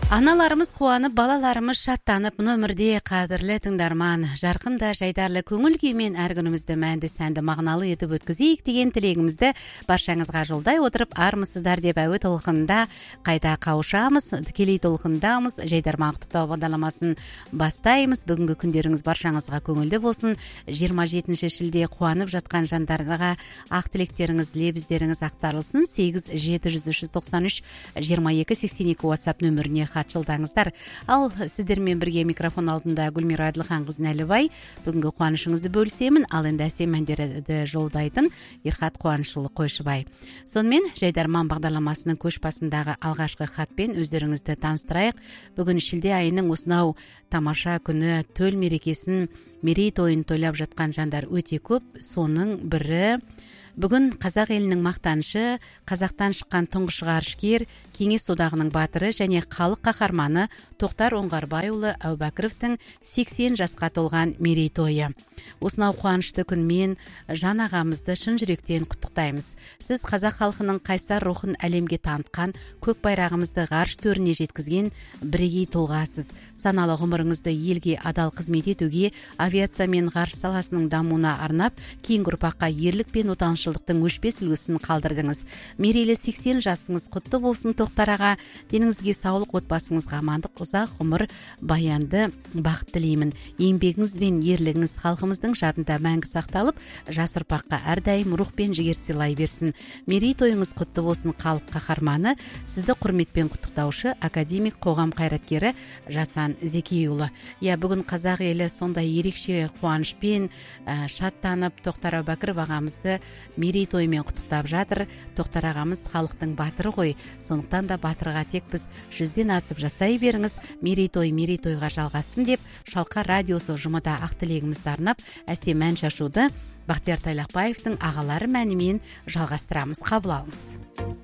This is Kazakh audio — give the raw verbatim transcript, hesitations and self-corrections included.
Аналарымыз кубанып, балаларымыз шаттанып, нөмірде кадірлі тыңдарман, жарқында, жайдарлы көңіл күймен әр күнімізді мәнді сәнді мағыналы етіп өткізейік деген тілегімізді баршаңызға жолдай отырып, армысыздар деп әуе толқынында қайта қауышамыз, тікелей толқындамыз, жайдарман құттықтау бағдарламасын бастаймыз. Бүгінгі күндеріңіз баршаңызға көңілді болсын. жиырма жетінші шілде қуанып жатқан жандарға ақ тілектеріңіз, лебіздеріңіз ақтарылсын. сегіз жеті жүз үш жүз тоқсан үш жиырма екі сексен екі WhatsApp нөміріне хат жолдаңыздар. Ал сіздермен бірге микрофон алдында Гүлмира Әділханқызы Нәлібай. Бүгінгі қуанышыңызды бөлісемін. Ал енді әсем әндерді жолдайтын Ерхат Қуанышұлы Қойшыбай. Сонымен жайдарман бағдарламасының көш басындағы алғашқы хатпен өздеріңізді таныстырайық. Бүгін шілде айының осынау тамаша күні, төл мерекесін, мерейтойын тойлап жатқан жандар өте көп. Соның бірі бүгін қазақ елінің мақтанышы, қазақтан шыққан тұңғыш ғарышкер, Кеңес одағының батыры және халық қаһарманы Тоқтар Оңғарбайұлы Әубәкіровтің сексен жасқа толған мерейтойы. Осынау қуанышты күнмен жан ағамызды шын жүректен құттықтаймыз. Сіз қазақ халқының қайсар рухын әлемге танытқан, көк байрағымызды ғарыш төріне жеткізген бірегей тұлғасыз. Саналы ғұмырыңызды елге адал қызмет етуге, авиация мен ғарыш саласының дамуына арнап, кейінгі ұрпаққа ерлік пен отаншылдықтың өшпес үлгісін қалдырдыңыз. Мерейлі сексен жасыңыз құтты болсын, Тоқтар аға. Деніңізге саулық, отбасыңызға амандық, ұзақ ғұмыр, баянды бақыт тілеймін. Еңбегіңіз бен ерлігіңіз халқымыздың жадында мәңгі сақталып, жас ұрпаққа әрдайым рух пен жігер сыйлай берсін. Мерейтойыңыз құтты болсын, халық қаһарманы. Сізді құрметпен құттықтаушы академик, қоғам қайраткері Жасан Зекейұлы. Я, бүгін қазақ елі сондай ерекше қуанышпен шаттанып, Тоқтар Әубәкіров ағамызды мерейтоймен құттықтап жатыр. Тоқтар ағамыз халықтың батыры ғой. Сондықтан да батырға тек біз жүзден асып жасай беріңіз. Мерейтой мерейтойға жалғасын деп, Шалқар радиосы ұжымыда ақ тілегімізді арнап, әсем ән шашуды Бақтияр Тайлақбаевтың ағалары мәнімен жалғастырамыз. Қабыл алыңыз.